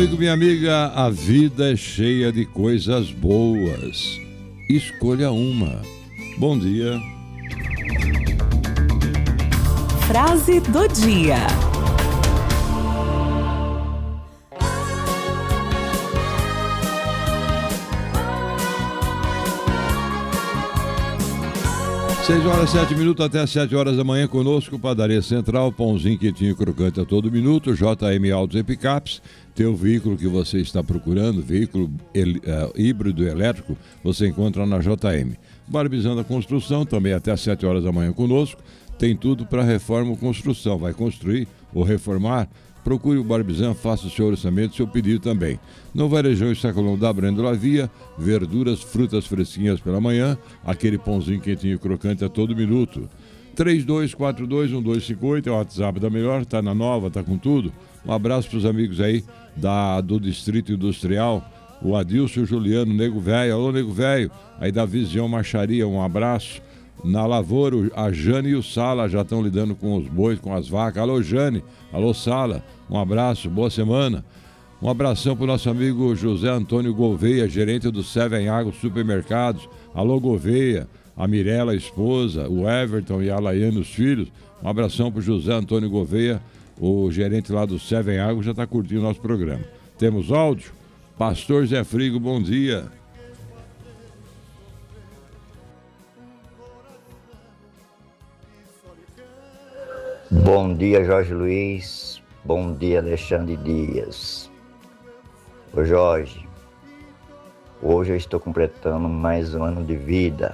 amigo, minha amiga, a vida é cheia de coisas boas. Escolha uma. Bom dia. Frase do dia. 6h07 até 7h da manhã conosco, Padaria Central, pãozinho quentinho crocante a todo minuto, JM Autos e Picapes. Tem o veículo que você está procurando, veículo híbrido elétrico, você encontra na JM. Barbizan da Construção, também até 7h da manhã conosco. Tem tudo para reforma ou construção. Vai construir ou reformar? Procure o Barbizan, faça o seu orçamento, seu pedido também. No Varejão e Sacolão da Brando Lavia, verduras, frutas fresquinhas pela manhã, aquele pãozinho quentinho e crocante a todo minuto. 32421258 é o WhatsApp da Melhor, tá na nova, tá com tudo. Um abraço para os amigos aí do Distrito Industrial, o Adilson e o Juliano, Nego Velho. Alô, Nego Velho, aí da Visão Marcharia, um abraço. Na lavoura, a Jane e o Sala já estão lidando com os bois, com as vacas. Alô, Jane. Alô, Sala. Um abraço, boa semana. Um abração para o nosso amigo José Antônio Gouveia, gerente do Seven Agro Supermercados. Alô, Gouveia. A Mirella, a esposa, o Everton e a Laiane, os filhos. Um abração para o José Antônio Gouveia, o gerente lá do Seven Agro, já está curtindo o nosso programa. Temos áudio? Pastor Zé Frigo, bom dia. Bom dia, Jorge Luiz. Bom dia, Alexandre Dias. Ô Jorge, hoje eu estou completando mais um ano de vida.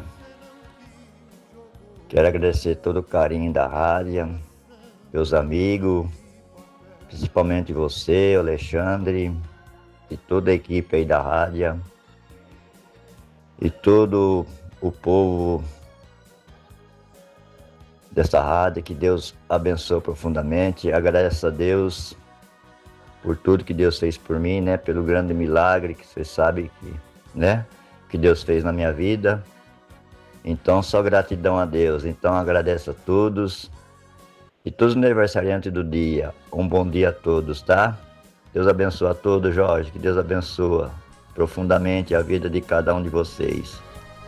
Quero agradecer todo o carinho da rádio, meus amigos, principalmente você, Alexandre, e toda a equipe aí da rádio, e todo o povo dessa rádio, que Deus abençoe profundamente. Agradeço a Deus por tudo que Deus fez por mim, né? Pelo grande milagre que você sabe que Deus fez na minha vida. Então, só gratidão a Deus. Então, agradeço a todos e todos os aniversariantes do dia. Um bom dia a todos, tá? Deus abençoe a todos, Jorge. Que Deus abençoe profundamente a vida de cada um de vocês.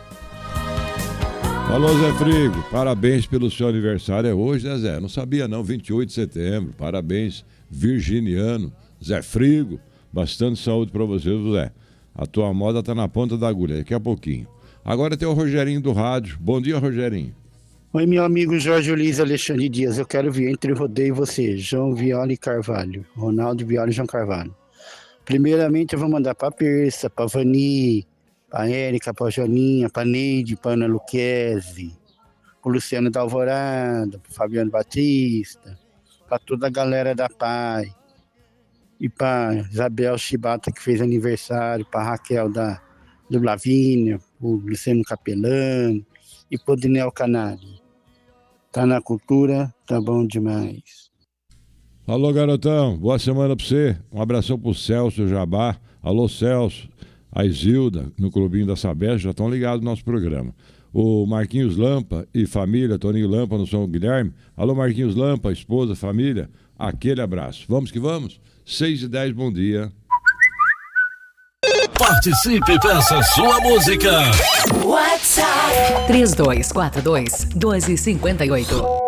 Alô, Zé Frigo, parabéns pelo seu aniversário. É hoje, né, Zé? Não sabia não, 28 de setembro. Parabéns, virginiano. Zé Frigo, bastante saúde para você, Zé. A tua moda tá na ponta da agulha, daqui a pouquinho. Agora tem o Rogerinho do rádio. Bom dia, Rogerinho. Oi, meu amigo Jorge Luiz Alexandre Dias. Eu quero vir entre rodeio e você, João Viola e Carvalho. Ronaldo Viola e João Carvalho. Primeiramente eu vou mandar para Persa, para Vani, para Érica, para Joninha, para Neide, para Ana Luquezzi, para Luciano da Alvorada, para Fabiano Batista, para toda a galera da PAI, e para Isabel Chibata, que fez aniversário, para Raquel do Lavínia, para o Luciano Capelano e para o Dinel Canari. Tá na cultura, tá bom demais. Alô, garotão, boa semana para você. Um abração pro Celso Jabá. Alô, Celso. A Isilda, no Clubinho da Sabesp, já estão ligados no nosso programa. O Marquinhos Lampa e família, Toninho Lampa no São Guilherme. Alô, Marquinhos Lampa, esposa, família, aquele abraço. Vamos que vamos? 6h10, bom dia. Participe, peça sua música. WhatsApp 3242-1258.